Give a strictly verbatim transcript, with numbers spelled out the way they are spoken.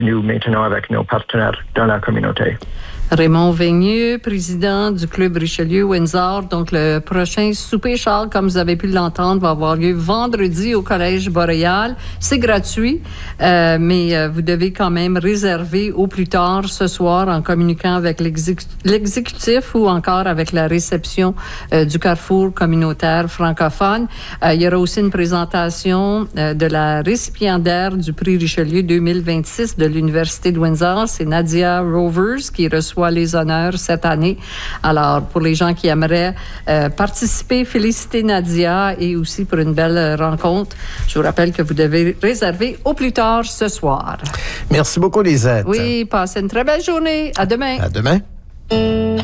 nous maintenons avec nos partenaires dans la communauté. Raymond Veigneux, président du Club Richelieu-Windsor. Donc, le prochain souper, Charles, comme vous avez pu l'entendre, va avoir lieu vendredi au Collège Boréal. C'est gratuit, euh, mais euh, vous devez quand même réserver au plus tard ce soir en communiquant avec l'exéc- l'exécutif ou encore avec la réception euh, du Carrefour communautaire francophone. Euh, il y aura aussi une présentation euh, de la récipiendaire du prix Richelieu deux mille vingt-six de l'Université de Windsor. C'est Nadia Rovers qui reçoit les honneurs cette année. Alors, pour les gens qui aimeraient euh, participer, féliciter Nadia et aussi pour une belle rencontre, je vous rappelle que vous devez réserver au plus tard ce soir. Merci beaucoup, Lisette. Oui, passez une très belle journée. À demain. À demain.